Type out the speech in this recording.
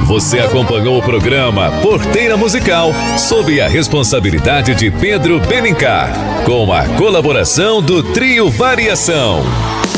Você acompanhou o programa Porteira Musical, sob a responsabilidade de Pedro Benincar, com a colaboração do Trio Variação.